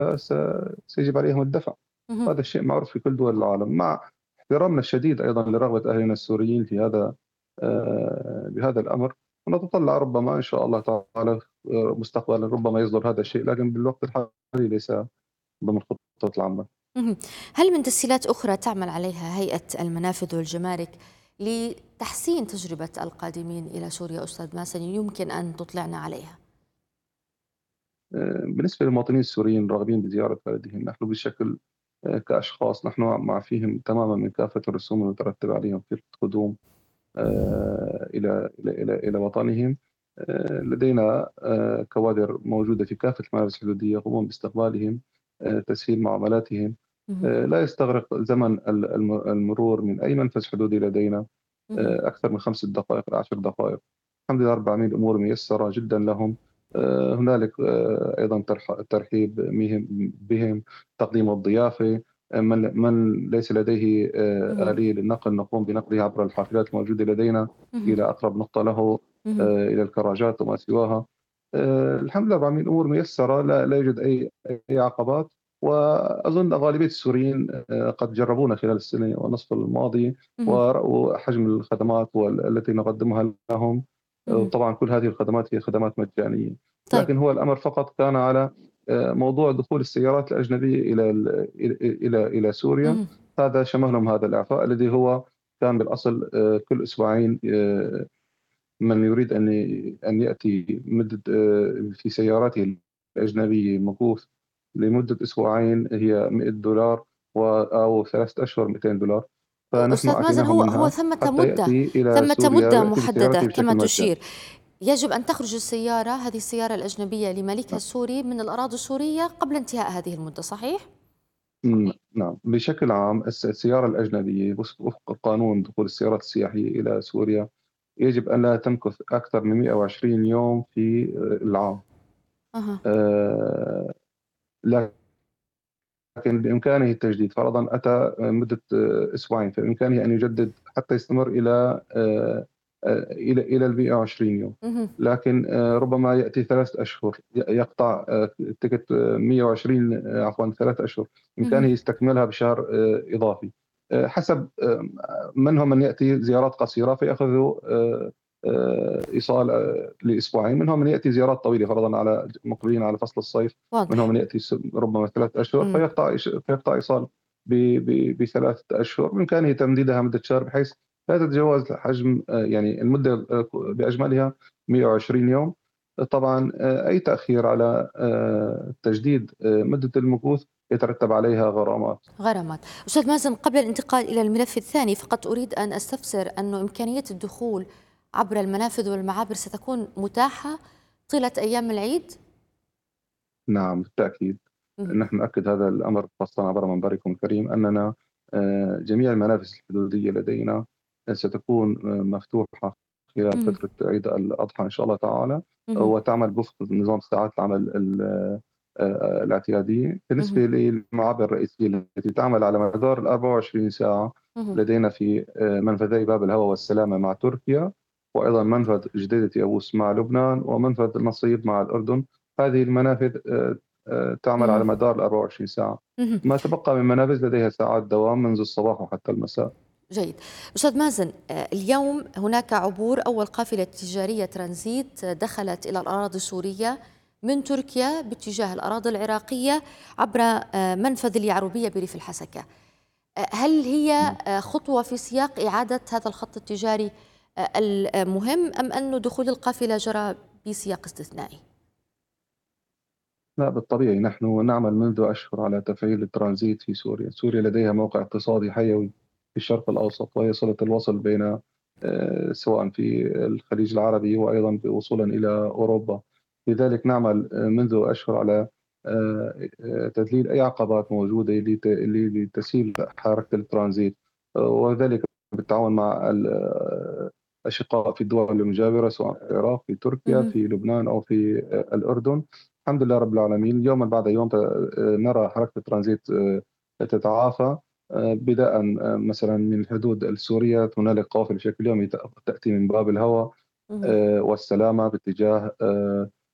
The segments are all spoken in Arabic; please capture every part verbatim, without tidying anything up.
س سيجب عليهم الدفع. اهم. وهذا الشيء معروف في كل دول العالم، مع احترامنا الشديد أيضًا لرغبة أهلنا السوريين في هذا آآ بهذا الأمر. ونتطلع ربما إن شاء الله تعالى آآ مستقبلًا ربما يصدر هذا الشيء، لكن بالوقت الحالي ليس ضمن الخطط العامة. اهم. هل من تسهيلات أخرى تعمل عليها هيئة المنافذ والجمارك لتحسين تجربة القادمين إلى سوريا أستاذ ماسن يمكن أن تطلعنا عليها؟ آآ بالنسبة للمواطنين السوريين الراغبين بزيارة بلدهم، نحن بشكل آآ كأشخاص نحن معفيهم تمامًا من كافة الرسوم المترتبة عليهم في القدوم آآ إلى إلى إلى إلى وطنهم. آآ لدينا آآ كوادر موجودة في كافة المنافذ الحدودية يقومون باستقبالهم، آآ تسهيل معاملاتهم. اهم. آآ لا يستغرق زمن ال الم المرور من أي منفذ حدودي لدينا اهم. آآ أكثر من خمس دقائق لعشر دقائق. الحمد لله رب العالمين الأمور ميسّرة جدًا لهم. آآ هنالك آآ أيضًا ترح الترحيب بهم بهم، تقديم الضيافة. آآ من من ليس لديه آآ اهم. آلية للنقل نقوم بنقله عبر الحافلات الموجودة لدينا اهم. إلى أقرب نقطة له، اهم. آآ إلى الكراجات وما سواها. آآ الحمد لله رب العالمين الأمور ميسّرة، لا لا يوجد أي أي عقبات. وأظن غالبية السوريين آآ قد جربونا خلال السنة ونصف الماضية اهم. ورأوا حجم الخدمات وال التي نقدمها لهم. اهم. وطبعًا كل هذه الخدمات هي خدمات مجانية، طيب. لكن هو الأمر فقط كان على آآ موضوع دخول السيارات الأجنبية إلى ال إلى إلى إلى سوريا. اهم. هذا شملهم هذا الإعفاء الذي هو كان بالأصل آآ كل أسبوعين آآ من يريد أن ي أن يأتي مدة آآ في سيارته الأجنبية مكوث لمدة أسبوعين هي مئة دولار و أو ثلاثة أشهر مئتين دولار. فنحن أستاذ مازن، أعفيناهم هو هو منها ثمة حتى مدة يأتي إلى ثمة سوريا مدة ويأتي محددة بسيارته كما بشكل مجاني. تشير. يجب أن تخرج السيارة، هذه السيارة الأجنبية لمالكها السوري من الأراضي السورية قبل انتهاء هذه المدة، صحيح؟ إمم، نعم، بشكل عام الس السيارة الأجنبية وس وفق قانون دخول السيارات السياحية إلى سوريا يجب أن لا تمكث أكثر من مئة وعشرين يوم في آآ العام. أها. آآ لكن بإمكانه التجديد، فرضًا أتى مدة آه، أسبوعين، فبإمكانه أن يجدد حتى يستمر إلى آآ آآ إلى إلى المئة وعشرين يوم. اهم. لكن آآ ربما يأتي ثلاثة أشهر ي يقطع آآ التيكت مئة وعشرين عفوًا ثلاثة أشهر، بإمكانه اهم. يستكملها بشهر آآ إضافي. آآ حسب آمم منهم من يأتي زيارات قصيرة فيأخذ آآ آآ إيصال آآ لأسبوعين، منهم من يأتي زيارات طويلة فرضًا على ج مقبلين على فصل الصيف. منهم واضح. من يأتي س ربما ثلاثة أشهر إمم. فيقطع إيش فيقطع إيصال ب ب بثلاثة أشهر، بإمكانه تمديدها مدة شهر بحيث لا تتجاوز حجم آآ يعني المدة آآ بأجملها مئة وعشرين يوم. طبعًا آآ أي تأخير على آآ تجديد آآ مدة المكوث يترتب عليها غرامات. غرامات. أستاذ مازن، قبل الانتقال إلى الملف الثاني فقط أريد أن أستفسر أنه إمكانية الدخول عبر المنافذ والمعابر ستكون متاحة طيلة أيام العيد؟ نعم بالتأكيد. اهم. نحن نؤكد هذا الأمر خاصةً عبر منبركم الكريم أننا آآ جميع المنافذ الحدودية لدينا ستكون آآ مفتوحة خلال اهم. فترة عيد الأضحى إن شاء الله تعالى، اهم. وتعمل وفق نظام ساعات العمل ال آآ الاعتيادية. بالنسبة اهم. للمعابر الرئيسية التي تعمل على مدار الأربع وعشرين ساعة اهم. لدينا في آآ منفذي باب الهوى والسلامة مع تركيا، وأيضًا منفذ جديدة يابوس مع لبنان، ومنفذ نصيب مع الأردن. هذه المنافذ آآ آآ تعمل على اهم. مدار الأربع وعشرين ساعة. اهم. ما تبقى من منافذ لديها ساعات دوام منذ الصباح وحتى المساء. جيد. أستاذ مازن، آه، اليوم هناك عبور أول قافلة تجارية ترانزيت آه، دخلت إلى الأراضي السورية من تركيا باتجاه الأراضي العراقية عبر آه، منفذ اليعربية بريف الحسكة. آه، هل هي إمم. آه، خطوة في سياق إعادة هذا الخط التجاري آه، المهم، أم أن دخول القافلة جرى بسياق استثنائي؟ لأ بالطبيعي نحن نعمل منذ أشهر على تفعيل الترانزيت في سوريا. سوريا لديها موقع اقتصادي حيوي في الشرق الأوسط، وهي صلة الوصل بين آآ سواء في الخليج العربي وأيضًا وصولًا إلى أوروبا. لذلك نعمل آآ منذ أشهر على آآ آآ تذليل أي عقبات موجودة لت ل لتسهيل حركة الترانزيت، آآ وذلك بالتعاون مع ال آه، الأشقاء في الدول المجاورة سواء في العراق، في تركيا، مهم. في لبنان أو في آآ الأردن. الحمد لله رب العالمين يومًا بعد يوم ت آآ نرى حركة الترانزيت آآ تتعافى. آآ بدءًا آآ مثلًا من الحدود السورية هنالك قوافل بشكل يومي ت تأتي من باب الهوى مهم. آآ والسلامة باتجاه آآ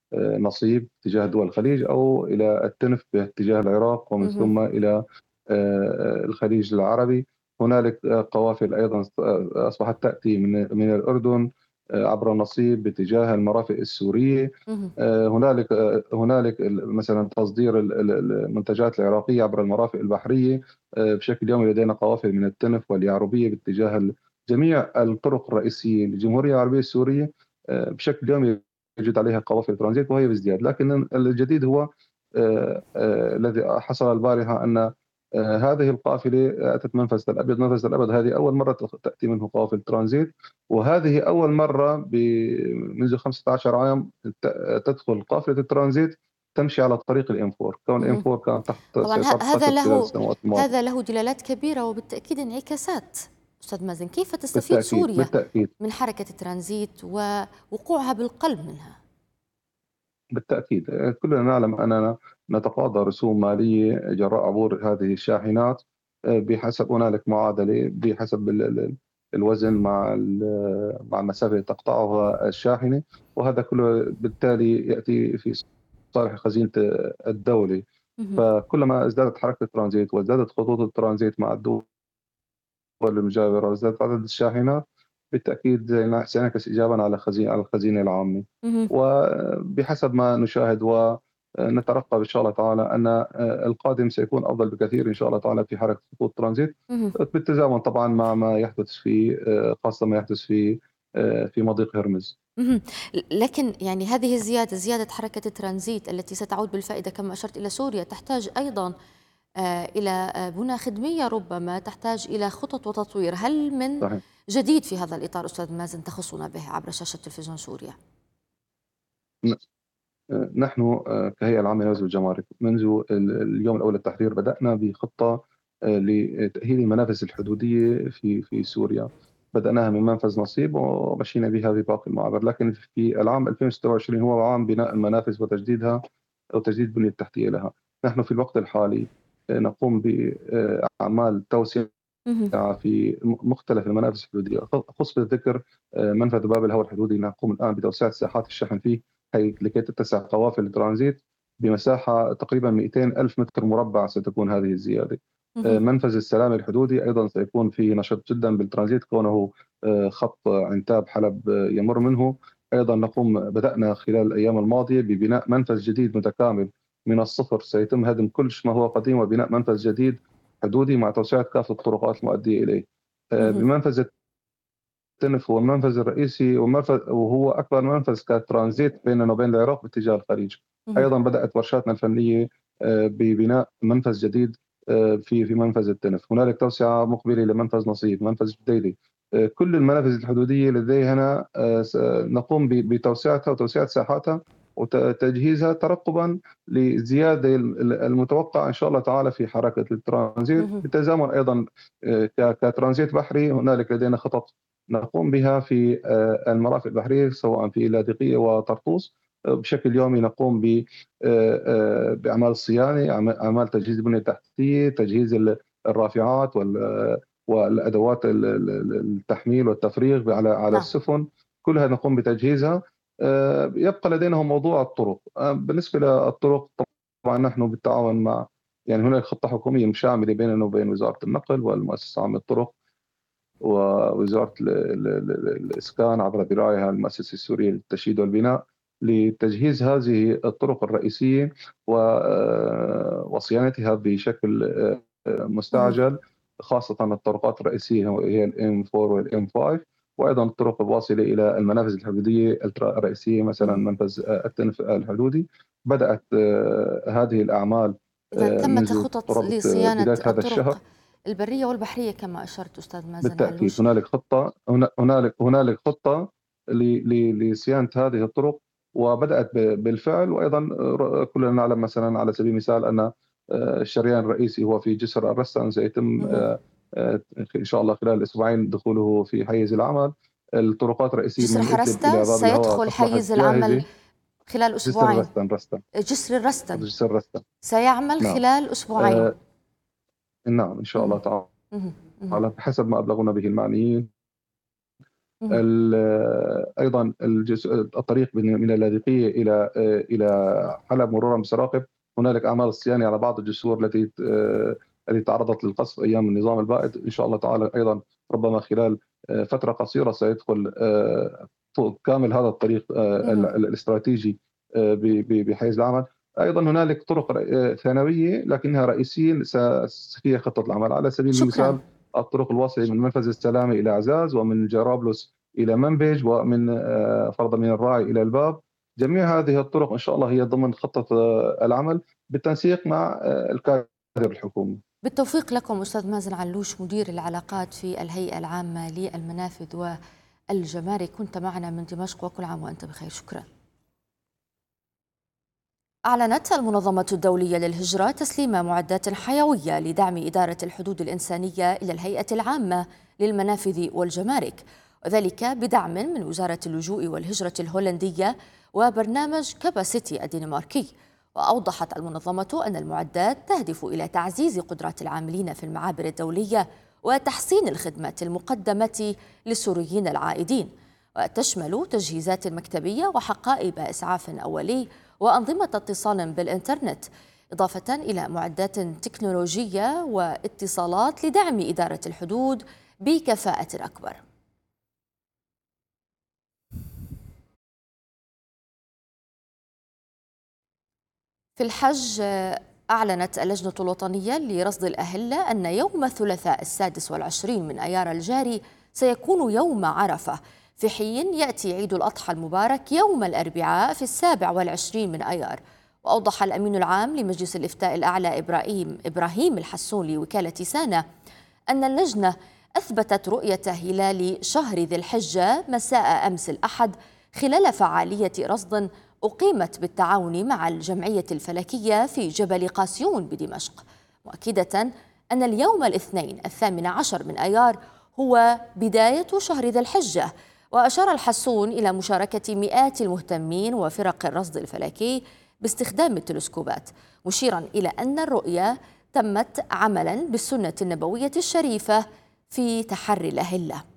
نصيب تجاه دول الخليج أو إلى التنف باتجاه العراق ومن مهم. ثم إلى الخليج العربي. هنالك قوافل أيضا أصبحت تأتي من من الأردن عبر النصيب باتجاه المرافق السورية. مهم. هنالك هنالك مثلا تصدير المنتجات العراقية عبر المرافق البحرية بشكل يومي. لدينا قوافل من التنف واليعربية باتجاه جميع الطرق الرئيسية للجمهورية العربية السورية. بشكل يومي يوجد عليها قوافل ترانزيت وهي بازدياد. لكن الجديد هو آه، آه، الذي حصل البارحة أن آه، هذه القافلة أتت منفذ تل أبيض. منفذ تل أبيض هذه أول مرة تأتي منه قوافل ترانزيت، وهذه أول مرة منذ خمسة عشر عام تدخل قافلة الترانزيت تمشي على طريق الإم أربعة، كون الإم مهم. أربعة كان تحت طبعا ه- سيطرة هذا قطر خلال له السنوات الماضية. هذا له دلالات كبيرة وبالتأكيد انعكاسات. أستاذ مازن، كيف تستفيد بالتأكيد سوريا بالتأكيد من حركة الترانزيت ووقوعها بالقلب منها؟ بالتأكيد كلنا نعلم أننا نتقاضى رسوم مالية جراء عبور هذه الشاحنات بحسب هنالك معادلة بحسب ال- ال- الوزن مع ال- مع المسافة اللي تقطعها الشاحنة، وهذا كله بالتالي يأتي في صالح خزينة الدولة. مهم. فكلما ازدادت حركة الترانزيت وازدادت خطوط الترانزيت مع الدول المجاورة وازدادت عدد الشاحنات، بالتأكيد سينعكس إيجابا على خزينة على الخزينة العامة. مهم. وبحسب ما نشاهد ونترقب إن شاء الله تعالى أن القادم سيكون أفضل بكثير إن شاء الله تعالى في حركة خطوط الترانزيت، مهم. بالتزامن طبعا مع ما يحدث في خاصة ما يحدث في في مضيق هرمز. مهم. لكن يعني هذه الزيادة زيادة حركة الترانزيت التي ستعود بالفائدة كما أشرت إلى سوريا تحتاج أيضا آه، إلى آه، بنى خدمية، ربما تحتاج إلى خطط وتطوير. هل من صحيح. جديد في هذا الإطار أستاذ مازن تخصنا به عبر شاشة تلفزيون سوريا؟ نحن كهيئة العامة للوزن والجمارك منذ اليوم الأول للتحرير بدأنا بخطة لتأهيل المنافذ الحدودية في في سوريا. بدأناها من منفذ نصيب ومشينا بها في باقي المعابر، لكن في العام ألفين وستة وعشرين هو عام بناء المنافذ وتجديدها وتجديد البنية التحتية لها. نحن في الوقت الحالي نقوم بأعمال توسعة مهم. في مختلف المنافذ الحدودية. خص بالذكر منفذ باب الهواء الحدودي، نقوم الآن بتوسعة ساحات الشحن فيه حي- لكي تتسع قوافل الترانزيت بمساحة تقريبا مئتين ألف متر مربع. ستكون هذه الزيادة. مهم. منفذ السلام الحدودي أيضا سيكون فيه نشاط جدا بالترانزيت، كونه خط عنتاب حلب يمر منه. أيضا نقوم بدأنا خلال الأيام الماضية ببناء منفذ جديد متكامل من الصفر، سيتم هدم كل ما هو قديم وبناء منفذ جديد حدودي مع توسعة كافة الطرقات المؤدية إليه. مهم. بمنفذ التنف هو المنفذ الرئيسي ومنفذ وهو أكبر منفذ كترانزيت بيننا وبين العراق باتجاه الخليج. مهم. أيضا بدأت ورشاتنا الفنية آه، ببناء منفذ جديد آه، في في منفذ التنف. هنالك توسعة مقبلة لمنفذ نصيب، منفذ جديدي. آه، كل المنافذ الحدودية لدينا آه، س- نقوم ب- بتوسعتها وتوسعة ساحاتها وتجهيزها ترقبا للزيادة المتوقعة إن شاء الله تعالى في حركة الترانزيت. مهم. بالتزامن أيضا آه، ك- كترانزيت بحري هنالك لدينا خطط نقوم بها في آه، المرافق البحرية سواء في لاذقية وطرطوس. آه، بشكل يومي نقوم ب آه، آه، بأعمال الصيانة، أعمال أعمال تجهيز البنية التحتية، تجهيز ال- الرافعات وال- والأدوات ال- ال- التحميل والتفريغ على على نعم. السفن. كلها نقوم بتجهيزها. آه، يبقى لدينا هو موضوع الطرق. آه، بالنسبة للطرق طبعا نحن بالتعاون مع، يعني هناك خطة حكومية مشاملة بيننا وبين وزارة النقل والمؤسسة العامة للطرق ووزارة ال- ال- ال- الإسكان عبر ذراعها المؤسسة السورية للتشييد والبناء لتجهيز هذه الطرق الرئيسية و- آه، وصيانتها بشكل آه، مهم. مستعجل، خاصة الطرقات الرئيسية هي الإم أربعة والإم خمسة، وأيضا الطرق الواصلة إلى المنافذ الحدودية الرئيسية مثلا مهم. منفذ آه، التنف الحدودي. بدأت آه، هذه الأعمال إذا آه، تمت منذ خطط قرابة آه، لصيانة بداية هذا الشهر. الطرق البرية والبحرية كما أشرت أستاذ مازن بالتأكيد علوش. هنالك خطة، هنا- هنالك هنالك خطة ل- ل- لصيانة هذه الطرق وبدأت ب- بالفعل. وأيضا ر- كلنا نعلم مثلا على سبيل المثال أن آه، الشريان الرئيسي هو في جسر الرستن سيتم مهم. آه، آه، إن شاء الله خلال أسبوعين دخوله في حيز العمل. الطرقات الرئيسية جسر من إدلب حرستا إلى باب الهواء سيدخل أصبحت حيز العمل جاهزة. خلال جسر أسبوعين. رستن رستن جسر الرستن جسر رستن سيعمل نعم. خلال أسبوعين. آه، نعم إن شاء الله مهم. تعالى مهم. مهم. بحسب ما أبلغونا به المعنيين. مهم. أيضا الطريق من اللاذقية إلى إلى حلب مرورا بسراقب، هنالك أعمال صيانة على بعض الجسور التي التي تعرضت للقصف أيام النظام البائد. إن شاء الله تعالى أيضا ربما خلال فترة قصيرة سيدخل كامل هذا الطريق مهم. الاستراتيجي بحيز العمل. أيضا هنالك طرق ثانوية لكنها رئيسية هي خطة العمل. على سبيل شكرا. المثال الطرق الواصلة من منفذ السلامة إلى عزاز، ومن جرابلس إلى منبج، ومن فرضا من الراعي إلى الباب. جميع هذه الطرق إن شاء الله هي ضمن خطة العمل بالتنسيق مع الكادر الحكومي. بالتوفيق لكم أستاذ مازن علوش، مدير العلاقات في الهيئة العامة للمنافذ والجمارك، كنت معنا من دمشق، وكل عام وأنت بخير. شكرا. أعلنت المنظمة الدولية للهجرة تسليم معدات حيوية لدعم إدارة الحدود الإنسانية إلى الهيئة العامة للمنافذ والجمارك، وذلك بدعم من وزارة اللجوء والهجرة الهولندية وبرنامج كاباسيتي الدنماركي. وأوضحت المنظمة أن المعدات تهدف إلى تعزيز قدرات العاملين في المعابر الدولية وتحسين الخدمات المقدمة للسوريين العائدين، وتشمل تجهيزات مكتبية وحقائب إسعاف أولي وأنظمة اتصال بالإنترنت، إضافة إلى معدات تكنولوجية واتصالات لدعم إدارة الحدود بكفاءة أكبر. في الحج، أعلنت اللجنة الوطنية لرصد الأهلة أن يوم الثلاثاء السادس والعشرين من أيار الجاري سيكون يوم عرفة، في حين يأتي عيد الأضحى المبارك يوم الأربعاء في السابع والعشرين من أيار. وأوضح الأمين العام لمجلس الإفتاء الأعلى إبراهيم إبراهيم الحسون لوكالة سانا أن اللجنة أثبتت رؤية هلال شهر ذي الحجة مساء أمس الأحد خلال فعالية رصد أقيمت بالتعاون مع الجمعية الفلكية في جبل قاسيون بدمشق، مؤكدة أن اليوم الاثنين الثامن عشر من أيار هو بداية شهر ذي الحجة. وأشار الحسون إلى مشاركة مئات المهتمين وفرق الرصد الفلكي باستخدام التلسكوبات، مشيرا إلى أن الرؤية تمت عملا بالسنة النبوية الشريفة في تحري الأهلة.